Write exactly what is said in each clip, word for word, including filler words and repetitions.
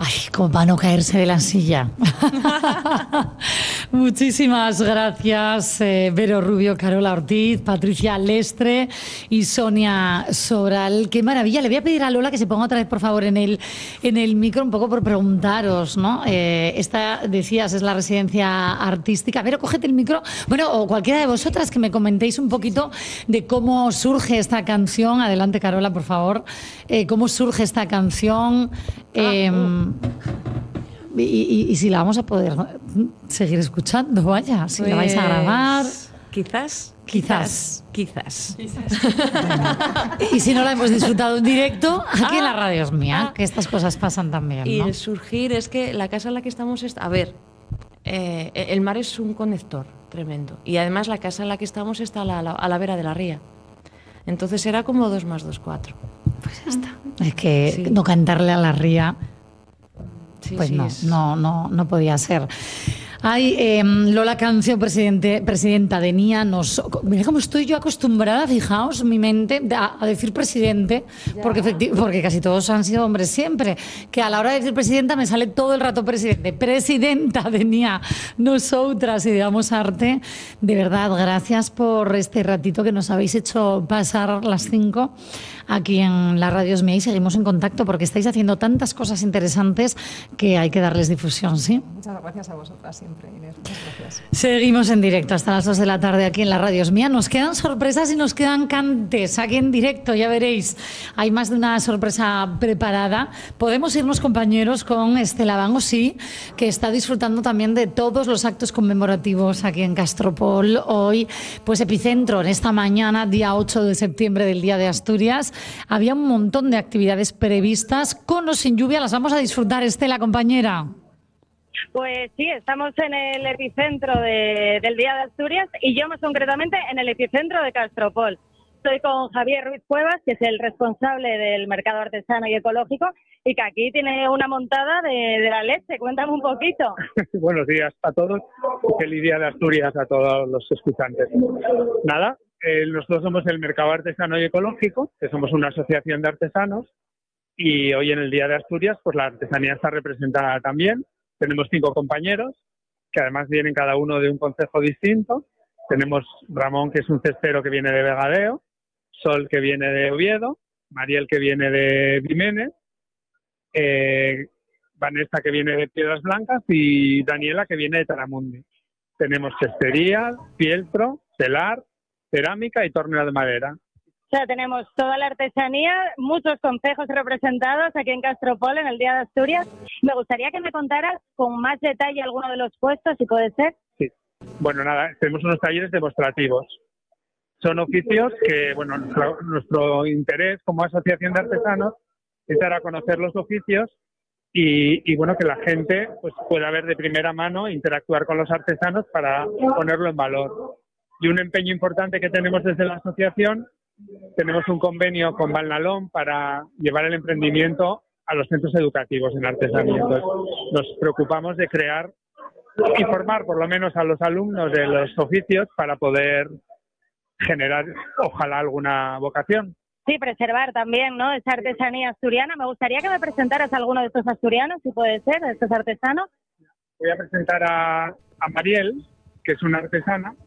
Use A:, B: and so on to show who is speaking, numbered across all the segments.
A: Ay, como para no caerse de la silla. Muchísimas gracias, eh, Vero Rubio, Carola Ortiz, Patricia Lestre y Sonia Sobral. Qué maravilla. Le voy a pedir a Lola que se ponga otra vez, por favor, en el, en el micro, un poco por preguntaros, ¿no? Eh, esta, decías, es la residencia artística. Vero, cógete el micro. Bueno, o cualquiera de vosotras que me comentéis un poquito de cómo surge esta canción. Adelante, Carola, por favor. Eh, ¿Cómo surge esta canción? Eh, y, y, y si la vamos a poder seguir escuchando, vaya, si pues, la vais a grabar.
B: Quizás,
A: quizás,
B: quizás.
A: quizás. Bueno. Y si no la hemos disfrutado en directo, aquí ah, en la radio es mía, ah, que estas cosas pasan también,
B: y
A: ¿no?
B: el surgir es que la casa en la que estamos está, a ver, eh, el mar es un conector tremendo y además la casa en la que estamos está a la, a la vera de la ría. Entonces era como dos más dos, cuatro.
A: Pues ya está. Es que sí. No cantarle a la ría, sí, pues sí, no, es... no, no, no podía ser. Ay, eh, Lola Cancio, presidente, presidenta de N I A, nos... Mira cómo estoy yo acostumbrada, fijaos, mi mente, a, a decir presidente, porque, porque casi todos han sido hombres siempre, que a la hora de decir presidenta me sale todo el rato presidente. Presidenta de N I A, nosotras Ideamos Arte, de verdad, gracias por este ratito que nos habéis hecho pasar las cinco aquí en la Radio Es Mía y seguimos en contacto porque estáis haciendo tantas cosas interesantes que hay que darles difusión, ¿sí?
C: Muchas gracias a vosotras siempre, Inés. Muchas gracias.
A: Seguimos en directo hasta las dos de la tarde aquí en la Radio Es Mía. Nos quedan sorpresas y nos quedan cantes aquí en directo, ya veréis. Hay más de una sorpresa preparada. Podemos irnos, compañeros, con Estela Bango, sí, que está disfrutando también de todos los actos conmemorativos aquí en Castropol. Hoy, pues epicentro en esta mañana, día ocho de septiembre del Día de Asturias. Había un montón de actividades previstas, con o sin lluvia. Las vamos a disfrutar, Estela, compañera.
D: Pues sí, estamos en el epicentro de, del Día de Asturias y yo más concretamente en el epicentro de Castropol. Estoy con Javier Ruiz Cuevas, que es el responsable del mercado artesano y ecológico y que aquí tiene una montada de, de la leche. Cuéntame un poquito.
E: Buenos días a todos. Feliz Día de Asturias a todos los escuchantes. Nada. Eh, nosotros somos el Mercado Artesano y Ecológico, que somos una asociación de artesanos, y hoy en el Día de Asturias pues la artesanía está representada también. Tenemos cinco compañeros, que además vienen cada uno de un concejo distinto. Tenemos Ramón, que es un cestero que viene de Vegadeo, Sol, que viene de Oviedo, Mariel, que viene de Viménez, eh, Vanessa, que viene de Piedras Blancas, y Daniela, que viene de Taramundi. Tenemos cestería, fieltro, telar, cerámica y torneo de madera.
D: O sea, tenemos toda la artesanía, muchos concejos representados aquí en Castropol en el Día de Asturias. Me gustaría que me contaras con más detalle alguno de los puestos, si puede ser.
E: Sí. Bueno, nada, tenemos unos talleres demostrativos. Son oficios que, bueno, nuestro, nuestro interés como asociación de artesanos es dar a conocer los oficios y, y bueno, que la gente pues pueda ver de primera mano, interactuar con los artesanos para ponerlo en valor. Y un empeño importante que tenemos desde la asociación, tenemos un convenio con Valnalón para llevar el emprendimiento a los centros educativos en artesanía. Entonces, nos preocupamos de crear y formar por lo menos a los alumnos de los oficios para poder generar, ojalá, alguna vocación.
D: Sí, preservar también, ¿no?, esa artesanía asturiana. Me gustaría que me presentaras a alguno de estos asturianos, si puede ser, de estos artesanos.
E: Voy a presentar a, a Mariel, que es una artesana.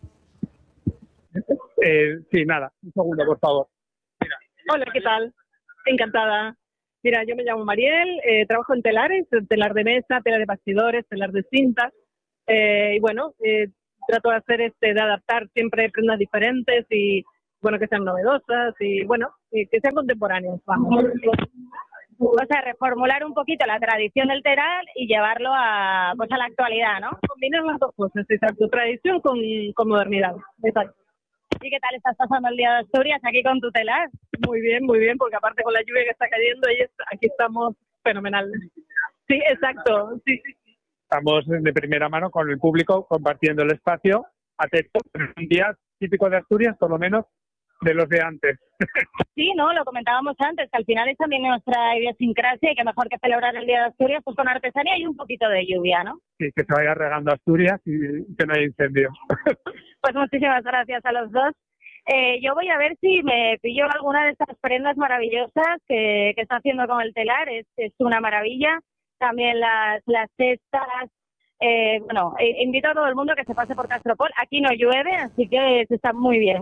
E: Eh, sí, nada, un segundo, por favor.
F: Mira. Hola, ¿qué tal? Encantada. Mira, yo me llamo Mariel, eh, trabajo en telares, telar de mesa, telar de bastidores, telar de cintas, eh, y bueno, eh, trato de hacer este, de adaptar siempre prendas diferentes y, bueno, que sean novedosas y, bueno, y que sean contemporáneas, vamos.
D: O sea, reformular un poquito la tradición del telar y llevarlo a, pues, a la actualidad, ¿no?
F: Combinar las dos cosas, exacto, tradición con, con modernidad, exacto.
D: ¿Y qué tal estás pasando el Día de Asturias aquí con tu telar?
F: Muy bien, muy bien, porque aparte con la lluvia que está cayendo, aquí estamos fenomenal. Sí, exacto, sí, sí.
E: Estamos de primera mano con el público compartiendo el espacio, atento, un día típico de Asturias, por lo menos de los de antes.
D: Sí, no, lo comentábamos antes, que al final es también nuestra idiosincrasia y que mejor que celebrar el Día de Asturias pues con artesanía y un poquito de lluvia, ¿no?
E: Sí, que se vaya regando Asturias y que no haya incendio.
D: Pues muchísimas gracias a los dos. Eh, yo voy a ver si me pillo alguna de estas prendas maravillosas que, que está haciendo con el telar, es, es una maravilla. también las, las cestas. Eh, bueno, eh, invito a todo el mundo a que se pase por Castropol. Aquí no llueve, así que se está muy bien.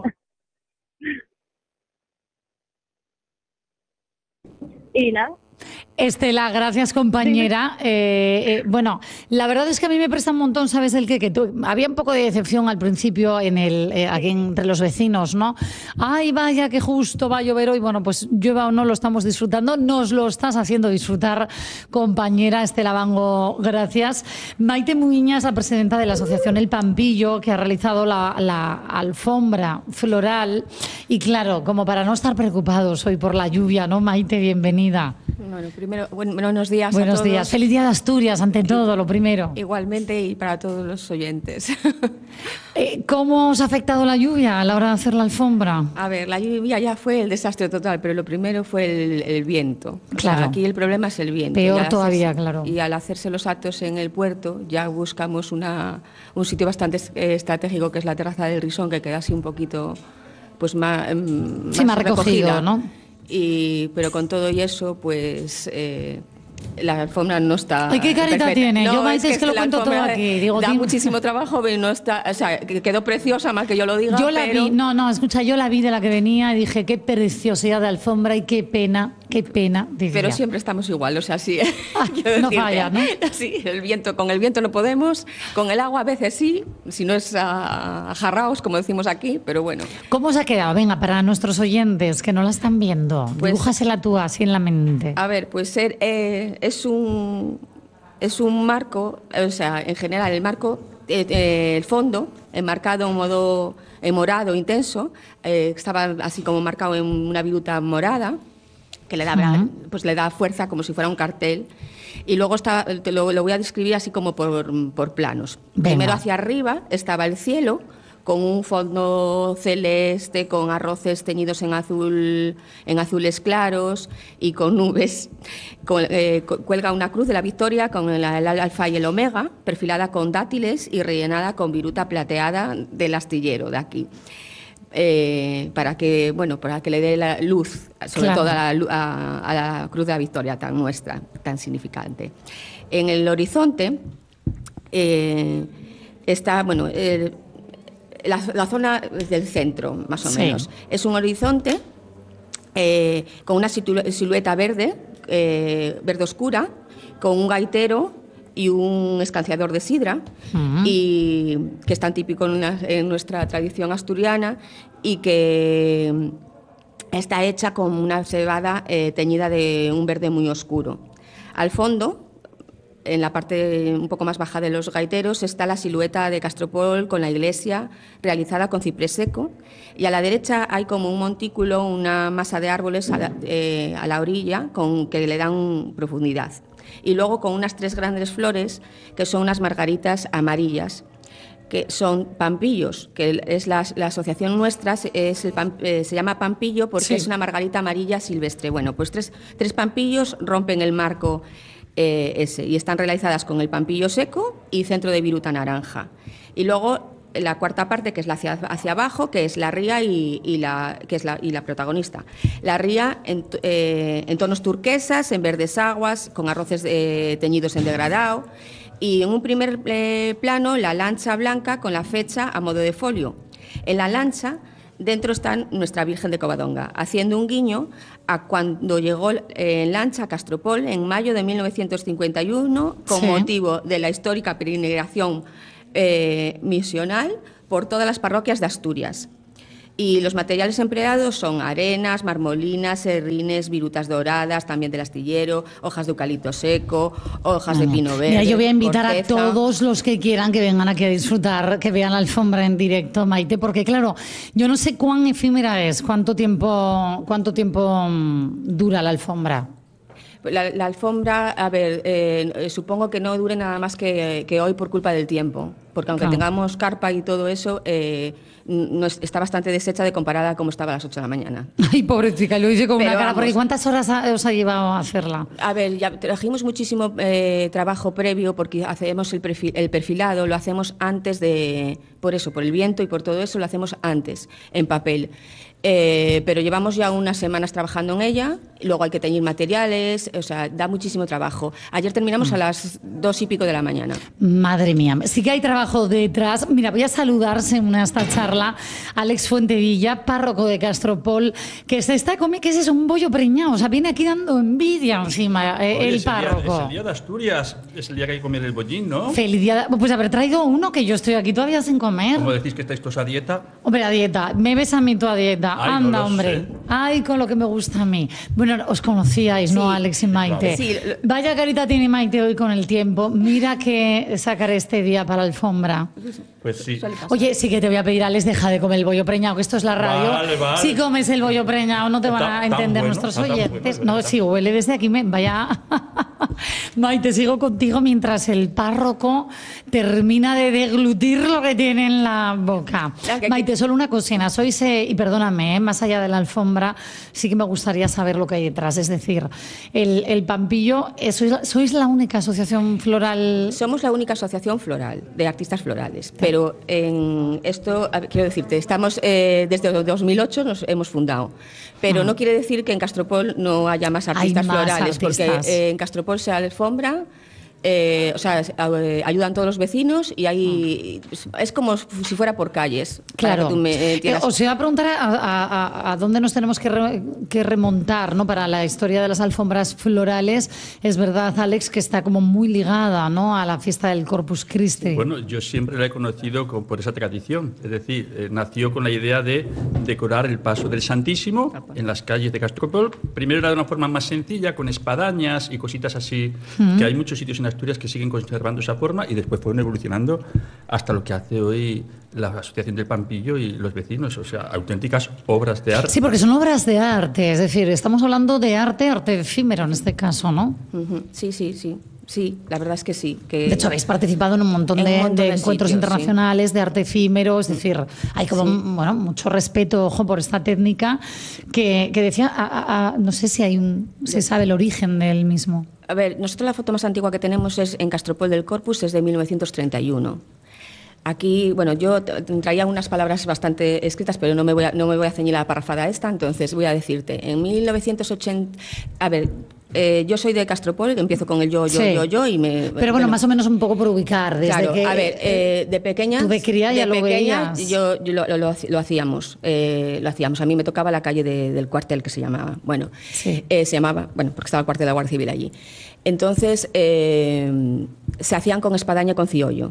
D: Y nada.
A: Estela, gracias compañera. Eh, eh, bueno, la verdad es que a mí me presta un montón, ¿sabes el qué? Que tú, había un poco de decepción al principio en el, eh, aquí entre los vecinos, ¿no? Ay, vaya, que justo va a llover hoy. Bueno, pues llueva o no, lo estamos disfrutando. Nos lo estás haciendo disfrutar, compañera Estela Bango, gracias. Maite Muiñas, la presidenta de la asociación El Pampillo, que ha realizado la, la alfombra floral. Y claro, como para no estar preocupados hoy por la lluvia, ¿no, Maite? Bienvenida.
G: Bueno, primero, bueno, buenos días
A: Buenos
G: a todos.
A: días. Feliz Día de Asturias, ante todo, lo primero.
G: Igualmente y para todos los oyentes.
A: Eh, ¿Cómo os ha afectado la lluvia a la hora de hacer la alfombra?
G: A ver, la lluvia ya fue el desastre total, pero lo primero fue el, el viento. O
A: Claro.
G: sea, aquí el problema es el viento.
A: Peor
G: Y al
A: todavía,
G: hacerse,
A: claro.
G: Y al hacerse los actos en el puerto, ya buscamos una, un sitio bastante eh, estratégico, que es la terraza del Risón, que queda así un poquito pues más,
A: Sí, más recogido, ¿no?
G: Y, pero con todo y eso, pues eh, la alfombra no está.
A: Ay, qué carita
G: perfecta.
A: tiene.
G: No,
A: Yo, Maite, es que lo
G: la
A: cuento todo
G: alfombra
A: aquí. Digo,
G: da
A: tío.
G: muchísimo trabajo, pero no está. O sea, que quedó preciosa, más que yo lo diga.
A: Yo la
G: pero...
A: vi, no, no, escucha, yo la vi de la que venía y dije, qué preciosidad de alfombra y qué pena, qué pena. Decía.
G: Pero siempre estamos igual, o sea, sí.
A: Ah, no falla, ¿no?
G: Sí, el viento, con el viento no podemos, con el agua a veces sí, si no es a, a jarraos, como decimos aquí, pero bueno.
A: ¿Cómo os ha quedado? Venga, para nuestros oyentes que no la están viendo,
G: Pues-
A: dibújasela tú así en la mente.
G: A ver, pues ser, eh, es un es un marco, o sea, en general el marco, eh, eh, el fondo, enmarcado en modo en morado intenso, eh, estaba así como marcado en una viruta morada, que le da,
A: Ujú.
G: pues le da fuerza como si fuera un cartel. Y luego está, te lo, lo voy a describir así como por, por planos.
A: Venga.
G: Primero hacia arriba estaba el cielo, con un fondo celeste, con arroces teñidos en azul, en azules claros y con nubes. Con, eh, cu- cuelga una cruz de la Victoria con el, el alfa y el omega, perfilada con dátiles y rellenada con viruta plateada del astillero de aquí. Eh, para que bueno para que le dé la luz, sobre
A: Claro.
G: todo a la, lu- a, a la cruz de la Victoria tan nuestra, tan significante. En el horizonte eh, está bueno el- la, la zona del centro, más o
A: Sí.
G: menos. Es un horizonte eh, con una situ- silueta verde, eh, verde oscura, con un gaitero y un escanciador de sidra,
A: Ujú.
G: y que es tan típico en, una- en nuestra tradición asturiana y que está hecha con una cebada eh, teñida de un verde muy oscuro. Al fondo, en la parte un poco más baja de los gaiteros, está la silueta de Castropol con la iglesia realizada con ciprés seco, y a la derecha hay como un montículo, una masa de árboles a la, eh, a la orilla con, que le dan profundidad. Y luego con unas tres grandes flores que son unas margaritas amarillas, que son pampillos, que es la, la asociación nuestra, es el pam- eh, se llama Pampillo porque
A: Sí.
G: es una margarita amarilla silvestre. Bueno, pues tres, tres pampillos rompen el marco eh, ese, y están realizadas con el pampillo seco y centro de viruta naranja. Y luego la cuarta parte, que es la hacia, hacia abajo, que es la ría y, y la, que es la, y la protagonista. La ría en, t- eh, en tonos turquesas, en verdes aguas, con arroces eh, teñidos en degradado. Y en un primer eh, plano, la lancha blanca con la fecha a modo de folio. En la lancha, dentro está nuestra Virgen de Covadonga, haciendo un guiño a cuando llegó eh, en lancha a Castropol en mayo de mil novecientos cincuenta y uno, con
A: Sí.
G: motivo de la histórica peregrinación eh, misional por todas las parroquias de Asturias. Y los materiales empleados son arenas, marmolinas, serrines, virutas doradas, también del astillero, hojas de eucalipto seco, hojas de pino verde.
A: Mira, yo voy a invitar
G: corteza.
A: a todos los que quieran que vengan aquí a disfrutar, que vean la alfombra en directo, Maite, porque claro, yo no sé cuán efímera es, cuánto tiempo, cuánto tiempo mm, dura la alfombra.
G: La, la alfombra, a ver, eh, supongo que no dure nada más que, que hoy por culpa del tiempo. porque aunque
A: Claro.
G: tengamos carpa y todo eso, eh, no es- está bastante deshecha de comparada a como estaba a las ocho de la mañana.
A: Ay, pobrecita, lo dice con
G: Pero
A: una cara,
G: vamos.
A: porque ¿cuántas horas ha- os ha llevado a hacerla?
G: A ver, ya trajimos muchísimo eh, trabajo previo porque hacemos el, perfil, el perfilado, lo hacemos antes de, por eso, por el viento y por todo eso, lo hacemos antes, en papel. Eh, pero llevamos ya unas semanas trabajando en ella, luego hay que teñir materiales, o sea, da muchísimo trabajo. Ayer terminamos a las dos y pico de la mañana.
A: Madre mía, sí que hay trabajo detrás. Mira, voy a saludarse en esta charla a Alex Fuentevilla, párroco de Castropol, que se está comiendo, que ese es un bollo preñado, o sea, viene aquí dando envidia encima eh,
H: Oye,
A: el
H: es día-
A: párroco.
H: es el día de Asturias, es el día que hay que comer el bollín, ¿no?
A: Feliz día. Pues haber traído uno que yo estoy aquí todavía sin comer.
H: ¿Cómo decís que estáis todos a dieta?
A: Hombre, a dieta. Me ves a mí tú a dieta.
H: Ay, no
A: Anda,
H: lo
A: hombre.
H: sé.
A: Ay, con lo que me gusta a mí. Bueno, os conocíais, ¿no,
G: Sí.
A: Alex y Maite?
G: Sí.
A: Vaya carita tiene Maite hoy con el tiempo. Mira que sacaré este día para la alfombra.
H: Pues sí.
A: Oye, sí que te voy a pedir, Alex, deja de comer el bollo preñado, que esto es la radio.
H: Vale, vale.
A: Si comes el bollo preñado, no te van
H: Está
A: a
H: tan
A: entender
H: bueno,
A: nuestros
H: está tan
A: oyentes.
H: bueno,
A: no,
H: ¿verdad?
A: si huele desde aquí, me vaya. Maite, sigo contigo mientras el párroco termina de deglutir lo que tiene en la boca.
G: Ya, que-
A: Maite, solo una cocina. Sois, eh, y perdóname, eh, más allá de la alfombra, sí que me gustaría saber lo que hay detrás. Es decir, el, el Pampillo, eh, sois, la- sois la única asociación floral.
G: Somos la única asociación floral, de artistas florales, pero en esto, a ver, quiero decirte, estamos eh, desde dos mil ocho nos hemos fundado, pero no quiere decir que en Castropol no haya más artistas
A: más
G: florales,
A: artistas.
G: porque eh, en Castropol se alfombra, eh, o sea, eh, ayudan todos los vecinos y hay, es como si fuera por calles. para
A: Claro.
G: que tú me
A: Eh,
G: entiendas.
A: os iba a preguntar a, a- a- a dónde nos tenemos que, re- que remontar, ¿no? Para la historia de las alfombras florales. Es verdad, Alex, que está como muy ligada, ¿no? A la fiesta del Corpus Christi.
H: Bueno, yo siempre la he conocido con- por esa tradición. Es decir, eh, nació con la idea de decorar el paso del Santísimo en las calles de Castropol. Primero era de una forma más sencilla, con espadañas y cositas así, que hay muchos sitios en Asturias que siguen conservando esa forma y después fueron evolucionando hasta lo que hace hoy la Asociación del Pampillo y los vecinos. O sea, auténticas obras de arte.
A: Sí, porque son obras de arte, es decir, estamos hablando de arte, arte efímero en este caso, ¿no?
G: Ujú, sí, sí, sí, sí, la verdad es que sí. Que
A: De hecho, habéis participado en un montón
G: En
A: de,
G: un montón
A: de
G: de
A: encuentros
G: sitios,
A: internacionales de arte efímero, es decir, hay como bueno, mucho respeto, ojo, por esta técnica que, que decía, a- a- a- no sé si hay un, se sabe el origen del mismo.
G: A ver, nosotros la foto más antigua que tenemos es en Castropol del Corpus, es de mil novecientos treinta y uno. Aquí, bueno, yo t- traía unas palabras bastante escritas, pero no me voy a, no me voy a ceñir a la parrafada esta, entonces voy a decirte, en mil novecientos ochenta, a ver, eh, yo soy de Castropol, empiezo con el yo, yo,
A: Sí.
G: yo, yo, y me...
A: Pero bueno, más o menos un poco por ubicar, desde
G: Claro,
A: que...
G: a ver, eh, de pequeña...
A: tú de cría ya
G: de
A: lo
G: pequeña,
A: veías.
G: yo, yo lo, lo- lo haci- lo hacíamos, eh, lo hacíamos. A mí me tocaba la calle de- del cuartel, que se llamaba, bueno,
A: Sí.
G: eh, se llamaba, bueno, porque estaba el cuartel de la Guardia Civil allí. Entonces, eh, se hacían con espadaña y con ciollo.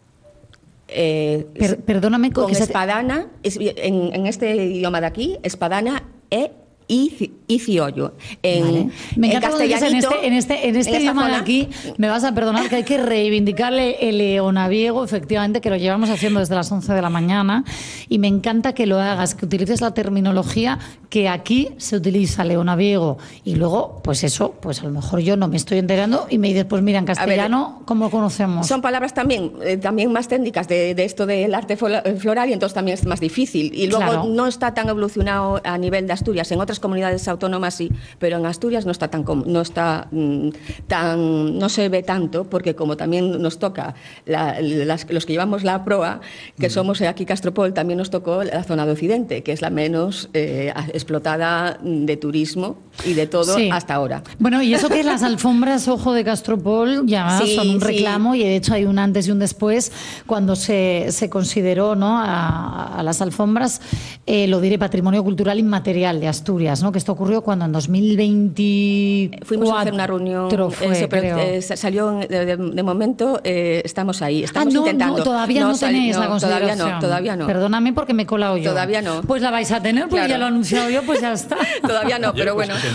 G: Eh,
A: Per- perdóname,
G: con
A: que se-
G: espadana, es- en, en este idioma de aquí, espadana e y, ci- y ciollo. En,
A: Vale. Me
G: en
A: encanta cuando dices en
G: castellanito,
A: este, en este, en este
G: esta
A: idioma de
G: zona,
A: aquí, me vas a perdonar que hay que reivindicarle el leonaviego, efectivamente, que lo llevamos haciendo desde las once de la mañana, y me encanta que lo hagas, que utilices la terminología que aquí se utiliza, leonaviego, y luego, pues eso, pues a lo mejor yo no me estoy enterando y me dices, pues mira, en castellano, ¿cómo lo conocemos?
G: Son palabras también, eh, también más técnicas de, de esto del arte fol- floral y entonces también es más difícil. Y luego
A: Claro.
G: no está tan evolucionado a nivel de Asturias. En otras comunidades autónomas sí, pero en Asturias no está tan com- no está mm, tan no se ve tanto porque como también nos toca la- las- los que llevamos la proa, que somos aquí Castropol, también nos tocó la zona de Occidente, que es la menos eh, explotada de turismo y de todo
A: Sí.
G: hasta ahora.
A: Bueno, y eso que las alfombras Ojo de Castropol ya
G: Sí,
A: son un
G: sí.
A: reclamo, y de hecho hay un antes y un después cuando se, se consideró, ¿no?, a, a las alfombras, eh, lo diré, patrimonio cultural inmaterial de Asturias, ¿no?, que esto ocurrió cuando en dos mil veinticuatro
G: Fuimos a hacer una reunión,
A: fue,
G: eso, pero
A: creo.
G: eh, sa- salió en- de, de- de momento, eh, estamos ahí, estamos
A: Ah, no,
G: intentando.
A: no, todavía no,
G: sal-
A: tenéis
G: no,
A: la
G: todavía
A: consideración.
G: no, todavía no.
A: Perdóname porque me he colado yo.
G: Todavía no.
A: Pues la vais a tener porque
G: Claro.
A: ya lo he anunciado yo, pues ya está.
G: Todavía no,
H: Oye,
G: pero
H: pues
G: bueno.
H: que